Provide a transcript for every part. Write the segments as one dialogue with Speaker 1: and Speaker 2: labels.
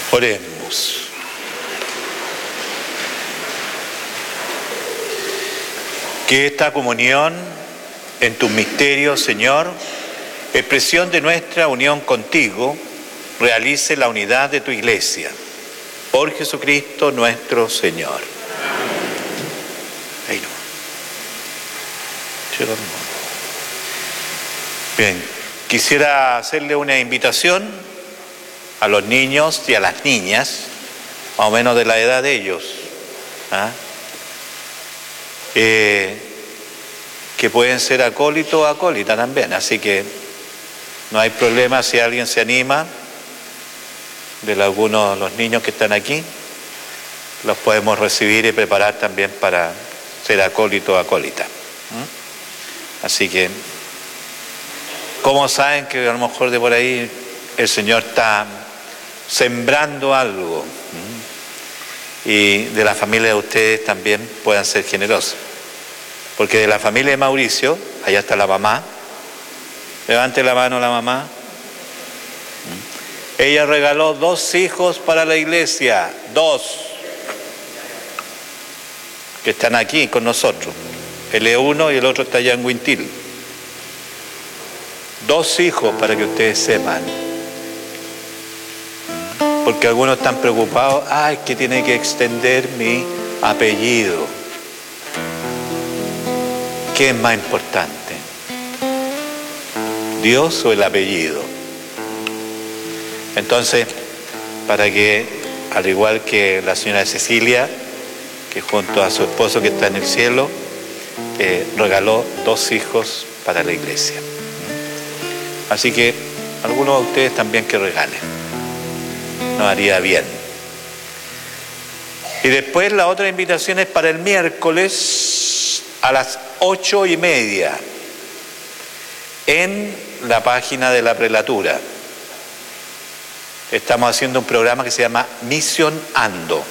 Speaker 1: Oremos. Que esta comunión en tus misterios, Señor, expresión de nuestra unión contigo, realice la unidad de tu Iglesia. Por Jesucristo nuestro Señor. Ahí no. Bien, quisiera hacerle una invitación a los niños y a las niñas, más o menos de la edad de ellos, que pueden ser acólito o acólita también, así que no hay problema si alguien se anima. De algunos de los niños que están aquí, los podemos recibir y preparar también para ser acólito o acólita. Así que, ¿cómo saben que a lo mejor de por ahí el Señor está sembrando algo? Y de la familia de ustedes también puedan ser generosos. Porque de la familia de Mauricio, allá está la mamá. Levante la mano la mamá. Ella regaló 2 hijos para la iglesia, 2, que están aquí con nosotros. Él es uno y el otro está allá en Huintil. 2 hijos para que ustedes sepan. Porque algunos están preocupados, es que tiene que extender mi apellido. ¿Qué es más importante? ¿Dios o el apellido? Entonces, para que, al igual que la señora Cecilia, que junto a su esposo que está en el cielo, regaló 2 hijos para la iglesia. Así que algunos de ustedes también que regalen. Nos haría bien. Y después la otra invitación es para el miércoles a las 8:30 en la página de la prelatura. Estamos haciendo un programa que se llama Misión Ando.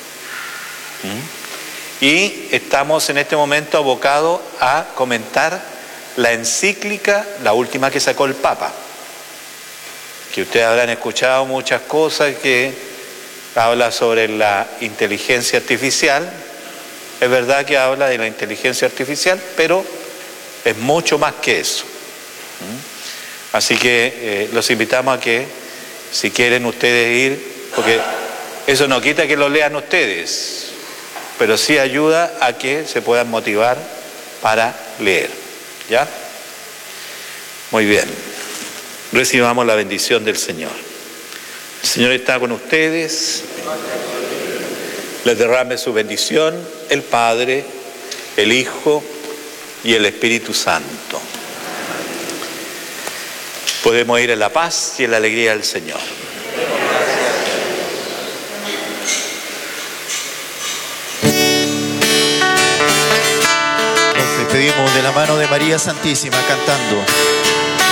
Speaker 1: Y estamos en este momento abocados a comentar la encíclica, la última que sacó el Papa. Que ustedes habrán escuchado muchas cosas que habla sobre la inteligencia artificial. Es verdad que habla de la inteligencia artificial, pero es mucho más que eso. Así que los invitamos a que, si quieren ustedes ir, porque eso no quita que lo lean ustedes, pero sí ayuda a que se puedan motivar para leer. ¿Ya? Muy bien. Recibamos la bendición del Señor. El Señor está con ustedes. Les derrame su bendición el Padre, el Hijo y el Espíritu Santo. Podemos ir en la paz y en la alegría del Señor.
Speaker 2: Nos despedimos de la mano de María Santísima cantando.